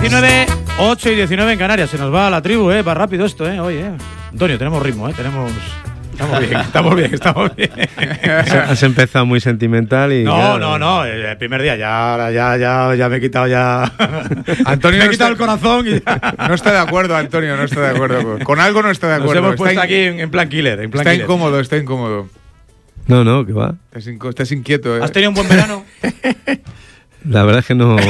19, 8 y 19 en Canarias. Se nos va la tribu, va rápido esto, hoy, Antonio, tenemos ritmo, tenemos... Estamos bien. Has empezado muy sentimental y... No, el primer día ya me he quitado ya... Antonio me he quitado el corazón y ya... No está de acuerdo, Antonio, no está de acuerdo. Con algo no está de acuerdo. Nos hemos puesto aquí en plan killer. Está incómodo. No, ¿qué va? Estás inquieto, ¿Has tenido un buen verano? La verdad es que no...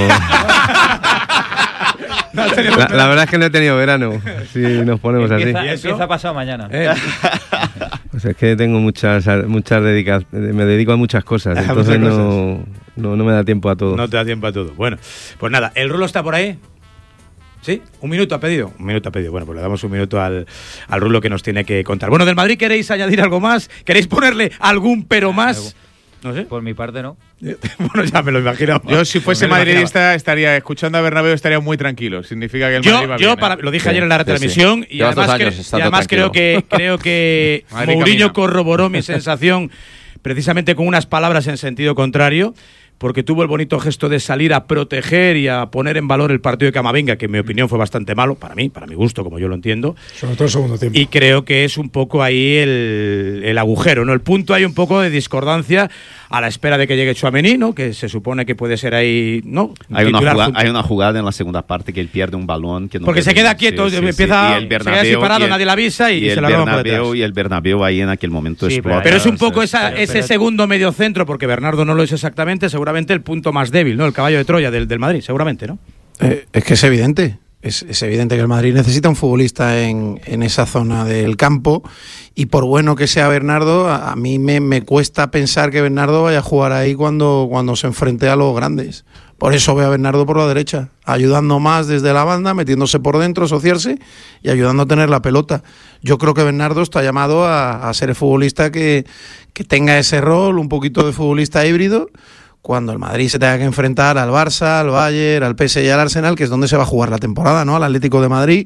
La verdad es que no he tenido verano, si nos ponemos así. Empieza pasado mañana. Pues es que tengo muchas dedicaciones, me dedico a muchas cosas, entonces no me da tiempo a todo. No te da tiempo a todo. Bueno, pues nada, ¿el Rulo está por ahí? ¿Sí? ¿Un minuto ha pedido? Bueno, pues le damos un minuto al Rulo que nos tiene que contar. Bueno, del Madrid, ¿queréis añadir algo más? ¿Queréis ponerle algún pero más? No sé. Por mi parte, no. Bueno, ya me lo imaginaba. Yo, si fuese madridista, estaría escuchando a Bernabéu, estaría muy tranquilo. Significa que el Madrid va bien. Lo dije ayer en la retransmisión y además creo que Mourinho corroboró mi sensación precisamente con unas palabras en sentido contrario, porque tuvo el bonito gesto de salir a proteger y a poner en valor el partido de Camavinga, que en mi opinión fue bastante malo, para mi gusto, como yo lo entiendo. Sobre todo el segundo tiempo. Y creo que es un poco ahí el agujero, ¿no? El punto hay un poco de discordancia a la espera de que llegue Tchouaméni, ¿no? Que se supone que puede ser ahí, ¿no? Hay una jugada en la segunda parte que él pierde un balón. Que no porque se queda quieto, empieza, y el Bernabéu, se queda así parado, nadie le avisa y se la roba por detrás. Y el Bernabéu ahí en aquel momento explota. Pero es un poco ese segundo medio centro, porque Bernardo no lo es exactamente, seguramente el punto más débil, ¿no? El caballo de Troya del Madrid, seguramente, ¿no? Es que es evidente. Es evidente que el Madrid necesita un futbolista en esa zona del campo, y por bueno que sea Bernardo, a mí me cuesta pensar que Bernardo vaya a jugar ahí cuando se enfrente a los grandes. Por eso veo a Bernardo por la derecha, ayudando más desde la banda, metiéndose por dentro, asociarse y ayudando a tener la pelota. Yo creo que Bernardo está llamado a ser el futbolista que tenga ese rol, un poquito de futbolista híbrido, cuando el Madrid se tenga que enfrentar al Barça, al Bayern, al PSG y al Arsenal, que es donde se va a jugar la temporada, ¿no? Al Atlético de Madrid,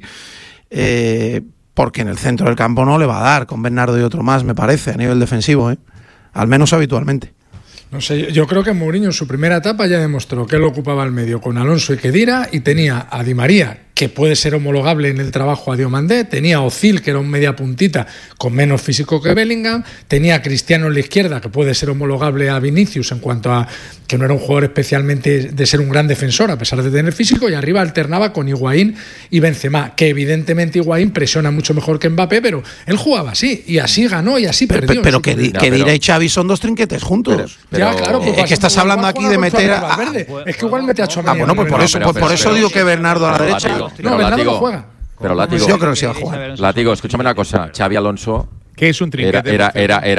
porque en el centro del campo no le va a dar, con Bernardo y otro más, me parece, a nivel defensivo, al menos habitualmente. No sé, yo creo que Mourinho en su primera etapa ya demostró que él ocupaba el medio con Alonso y Khedira, y tenía a Di María, que puede ser homologable en el trabajo a Diomandé, tenía a Ozil, que era un media puntita con menos físico que Bellingham, tenía a Cristiano en la izquierda, que puede ser homologable a Vinicius en cuanto a que no era un jugador especialmente de ser un gran defensor a pesar de tener físico, y arriba alternaba con Higuaín y Benzema, que evidentemente Higuaín presiona mucho mejor que Mbappé, pero él jugaba así, y así ganó y así perdió. Pero Khedira y Xavi son dos trinquetes juntos. Ya, claro, pues es que estás hablando aquí de meter a... Es que igual mete a Tchouaméni. Bueno, pues por eso digo que Bernardo a la derecha. No, Bernardo no juega. Pero Látigo, yo creo que sí va a jugar. Látigo, escúchame una cosa. Xavi Alonso, ¿qué es un trinquete? Era